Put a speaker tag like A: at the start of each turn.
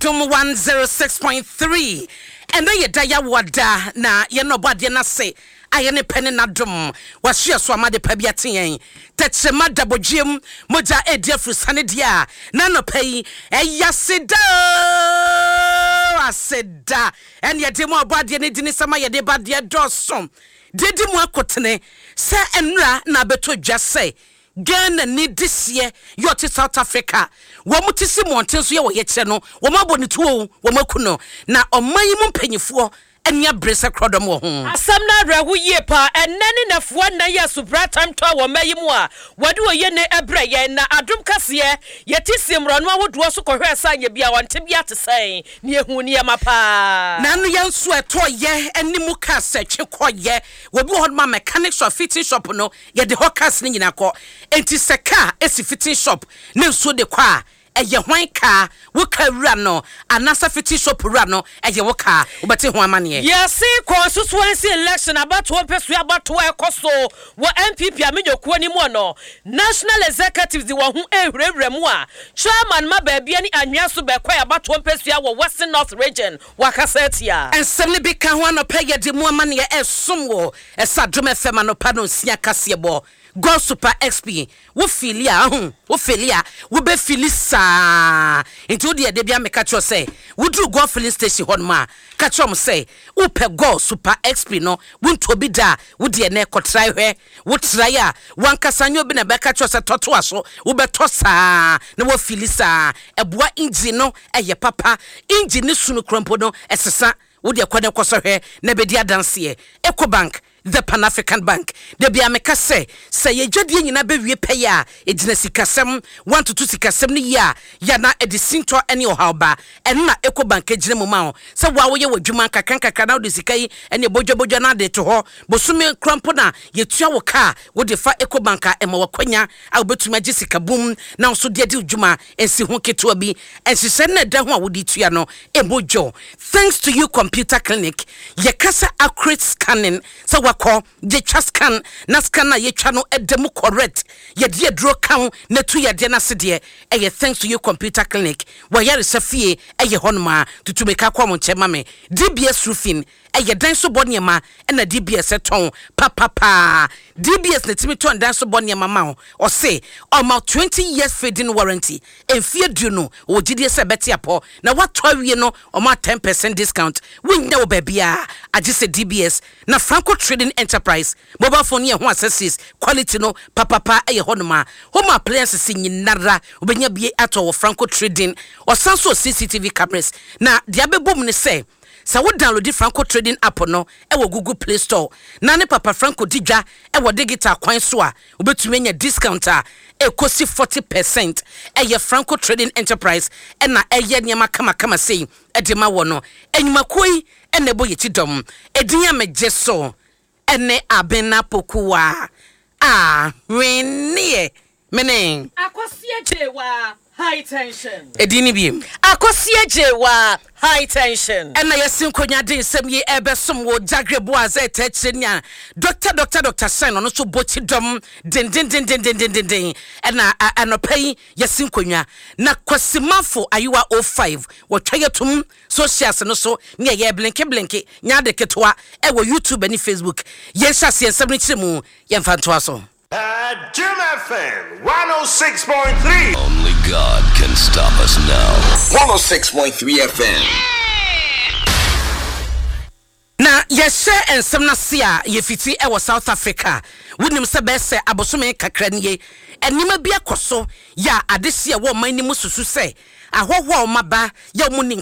A: Tum 106.3 and then ye daya wada na ye no body na say ayene penny na dum was she so amade pabiatin tetchema dabogiem moja edia frusane dia na no pay eyaseda aseda and ye demo body ne dini sama ye de bade dosom dedi mu akotene se enra na beto dwa say Ghana ni this year yoti South Africa womutisi monten so ye wo ye kire no womaboni tuo womakuno na omanyi mu mpanyifo anya bresa krodom wo ho
B: asam na rahu ye pa enani na fo na ye supra time to wo mayi mu a wode wo ye ne ebre ye na adom kase ye tisimro no ahodo so kohwe sanye bia wonte bia te sai ne ehu ne mapa
A: na no ye nso eto ye animu kase twekoye wo bi ho ma mechanic shop fitting shop no ye de hokas ni nyina ko enti seka esi fitting shop ne nso de kwa eye hwan ka wo ka wura no anasa fitting shop wura no eye wo ka obete ho amane
B: yes constituency election about one person about to ekoso wo MPP amenyokuo ni mu no national executives di wo ho ehurewure mu a chairman ma ba bia ni anwea so be kwa about one person wo Western North region wakasetia
A: ensem ne bi ka ho anopa ye di mu amane esom wo esadom fm anopa no sia kase bo Go Super XP wo filia wo filia wo be filisa into the de bia me catch you say wo do go filling station hon ma catch you say wo pe Go Super XP no wonto bi da wo de na ekotrai hwe wo trai a wankasa nyo bi na be catch you say toto aso wo be tosa na wo filisa eboa engine no eye papa engine sunu krompo no esesa wo de kwade kosohwe na be dia danse Ecobank the Pan African Bank de bia meka say ye dwade nyina be wie pay a ejina sikasem 1 to 2 sikasem ni ya na edisinto ene ohalba enna Ecobank ejina mu ma ho se wa wo ye wadwuma kakran na wo de sikai ene bodwo na de to ho bosume krampo na ye tua wo ka wo de fa Ecobank a ema wakwanya a obetuma gisika bum na so de dwuma ensi ho keto bi ensise na da ho a wo di tua no embodwo thanks to you computer clinic ye kasa accurate scanning so call the scan na scan na ye twa no edemu correct ye de dro kan na tu ye de na sede e thanks to you computer clinic where ye resafie e honma tutumeka kwa mo nche mame DBS roofing e dan so boniema e na DBS ton papa DBS na timi ton dan so boniema ma o say almost 20 years feeding warranty enfie du no o gidie se beti apo na watwa wie no almost 10% discount winya wo babia agise DBS na Franco Trading Enterprise mobile phone ye ho accessories quality no papa e honoma home appliances nyinara obenya bie ato Franco Trading o sanso CCTV cameras na dia bebom ne say sa wo download the Franco Trading app no e wo Google Play Store na ne papa Franco digwa e wo digital kwan so a obetumi nya discount a e kosi 40% e ye Franco Trading Enterprise e na e ye nyama kama sei e de ma wo no enyuma koi e na bo ye tidom e din ya mejeso ene abena pokuwa wenie menen
B: akosie jewa high tension
A: edini biem
B: akosie jewa high tension
A: ena yesin konya den sem ye ebesom wo jagrebo aza etechenia doctor sign no so bochi dom den ena anopai yesin konya na kwasimafo ayiwa 05 wo twayetum socials no so ne ye blinke nya de ketwa e wo YouTube ni Facebook ye hyase ensem ni chiremu ye mfantoa so
C: Jim FM 106.3.
D: Only God can stop us now.
E: 106.3 FM.
A: Na yeshe ensem na sia ye fiti e wo South Africa. Wonim se be se abosome kakra nie. Enima bia koso ya adehye wo man ni mususu se ahoho o maba ya mu